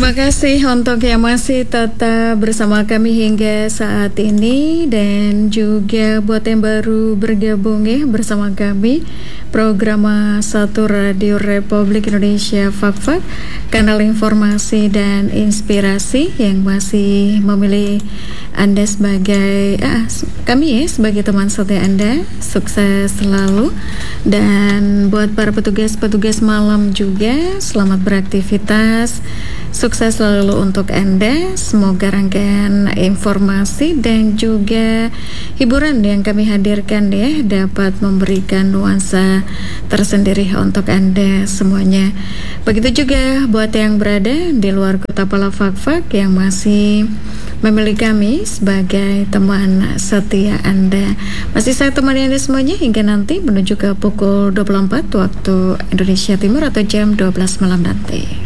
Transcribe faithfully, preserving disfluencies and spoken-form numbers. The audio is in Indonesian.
Terima kasih untuk yang masih tetap bersama kami hingga saat ini, dan juga buat yang baru bergabung ya bersama kami, program satu Radio Republik Indonesia Fak-Fak, kanal informasi dan inspirasi yang masih memilih Anda sebagai ah, kami ya sebagai teman setia Anda. Sukses selalu, dan buat para petugas-petugas malam juga selamat beraktivitas. Sukses selalu untuk Anda. Semoga rangkaian informasi dan juga hiburan yang kami hadirkan ya dapat memberikan nuansa tersendiri untuk Anda semuanya. Begitu juga buat yang berada di luar kota Palafak-Fak yang masih memilih kami sebagai teman setia Anda. Masih saya temani Anda semuanya hingga nanti menuju ke pukul dua puluh empat waktu Indonesia Timur atau jam dua belas malam nanti.